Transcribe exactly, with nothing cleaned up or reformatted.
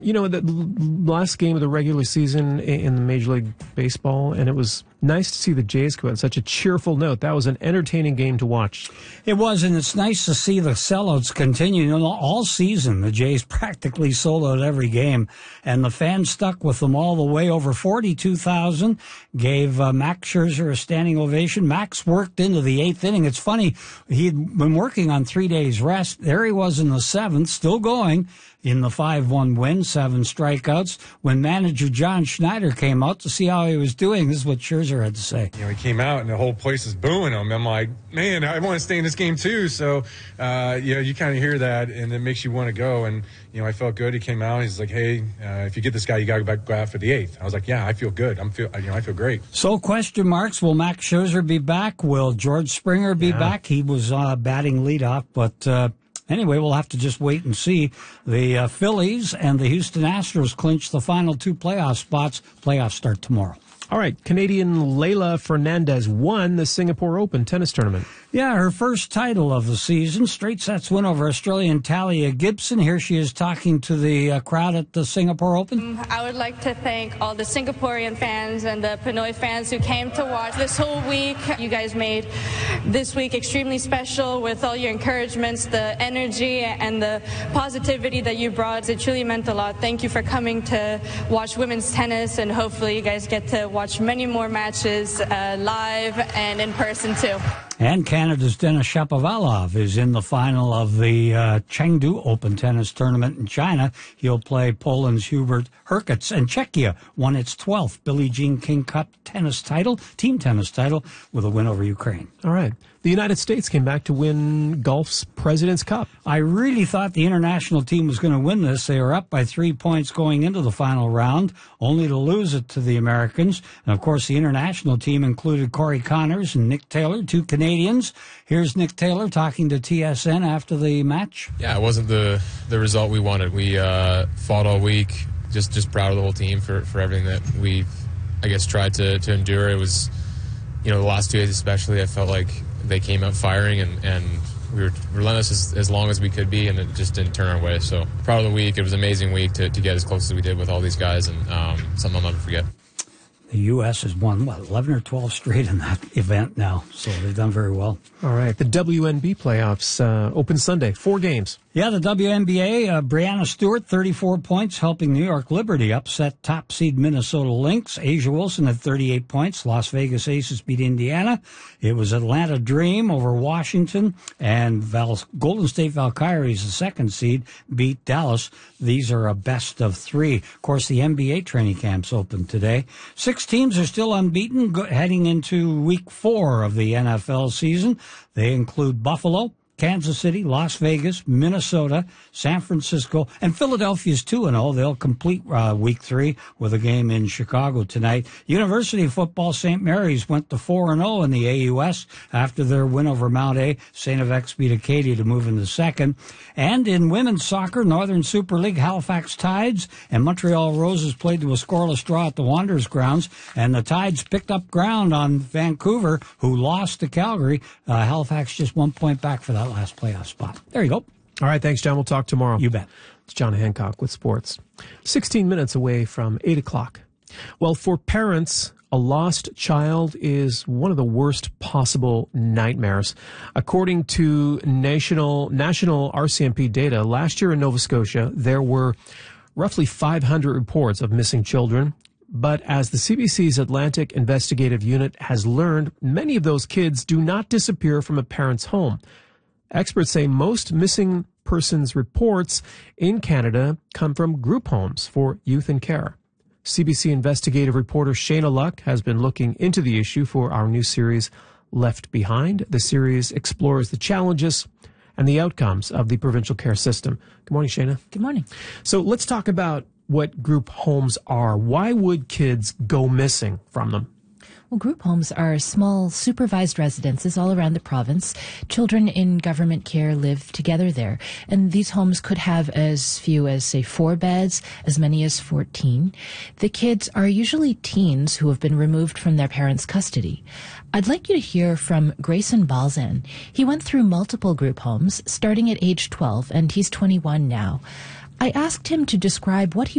You know, the l- last game of the regular season i- in the Major League Baseball, and it was nice to see the Jays go on such a cheerful note. That was an entertaining game to watch. It was, and it's nice to see the sellouts continue. You know, all season, the Jays practically sold out every game, and the fans stuck with them all the way. Over forty-two thousand, gave uh, Max Scherzer a standing ovation. Max worked into the eighth inning. It's funny, he'd been working on three days rest. There he was in the seventh, still going in the five one win, seven strikeouts. When manager John Schneider came out to see how he was doing, this is what Scherzer had to say. You know, he came out and the whole place is booing him. I'm like, man, I want to stay in this game too. So, uh, you know, you kind of hear that and it makes you want to go. And, you know, I felt good. He came out. He's like, hey, uh, if you get this guy, you got to go back go out for the eighth. I was like, yeah, I feel good. I'm feel, you know, I feel great. So question marks. Will Max Scherzer be back? Will George Springer be yeah. back? He was uh, batting leadoff, but, uh, anyway, we'll have to just wait and see. The uh, Phillies and the Houston Astros clinch the final two playoff spots. Playoffs start tomorrow. All right, Canadian Leila Fernandez won the Singapore Open tennis tournament. Yeah, her first title of the season. Straight sets win over Australian Talia Gibson. Here she is talking to the uh, crowd at the Singapore Open. I would like to thank all the Singaporean fans and the Pinoy fans who came to watch this whole week. You guys made this week extremely special with all your encouragements, the energy and the positivity that you brought. It truly meant a lot. Thank you for coming to watch women's tennis, and hopefully you guys get to watch many more matches uh, live and in person too. And Canada's Denis Shapovalov is in the final of the uh, Chengdu Open Tennis Tournament in China. He'll play Poland's Hubert Hurkacz, and Czechia won its twelfth Billie Jean King Cup tennis title, team tennis title, with a win over Ukraine. All right. The United States came back to win golf's President's Cup. I really thought the international team was going to win this. They were up by three points going into the final round, only to lose it to the Americans. And, of course, the international team included Corey Connors and Nick Taylor, two Canadians. Here's Nick Taylor talking to T S N after the match. Yeah, it wasn't the, the result we wanted. We uh, fought all week. Just just proud of the whole team for, for everything that we, I guess, tried to, to endure. It was, you know, the last two days especially, I felt like they came out firing, and, and we were relentless as, as long as we could be, and it just didn't turn our way. So proud of the week. It was an amazing week to, to get as close as we did with all these guys, and um, something I'll never forget. The U S has won, what, eleven or twelve straight in that event now, so they've done very well. All right, the W N B playoffs uh, open Sunday, four games. Yeah, the W N B A, uh, Brianna Stewart, thirty-four points, helping New York Liberty upset top seed Minnesota Lynx. Asia Wilson had thirty-eight points. Las Vegas Aces beat Indiana. It was Atlanta Dream over Washington, and Val- Golden State Valkyries, the second seed, beat Dallas. These are a best of three. Of course, the N B A training camps open today. Six teams are still unbeaten go- heading into week four of the N F L season. They include Buffalo, Kansas City, Las Vegas, Minnesota, San Francisco, and Philadelphia's two and oh. They'll complete uh, week three with a game in Chicago tonight. University football, Saint Mary's went to four and oh in the A U S after their win over Mount A. Saint FX beat Acadia to move into second. And in women's soccer, Northern Super League, Halifax Tides and Montreal Roses played to a scoreless draw at the Wanderers grounds, and the Tides picked up ground on Vancouver, who lost to Calgary. Uh, Halifax just one point back for that last playoff spot. There you go. All right, thanks, John. We'll talk tomorrow. You bet. It's John Hancock with sports. sixteen minutes away from eight o'clock. Well, for parents, a lost child is one of the worst possible nightmares. According to national national R C M P data, last year in Nova Scotia, there were roughly five hundred reports of missing children. But as the C B C's Atlantic Investigative Unit has learned, many of those kids do not disappear from a parent's home. Experts say most missing persons reports in Canada come from group homes for youth in care. C B C investigative reporter Shayna Luck has been looking into the issue for our new series, Left Behind. The series explores the challenges and the outcomes of the provincial care system. Good morning, Shayna. Good morning. So let's talk about what group homes are. Why would kids go missing from them? Well, group homes are small supervised residences all around the province. Children in government care live together there. And these homes could have as few as, say, four beds, as many as fourteen. The kids are usually teens who have been removed from their parents' custody. I'd like you to hear from Grayson Balzan. He went through multiple group homes, starting at age twelve, and he's twenty-one now. I asked him to describe what he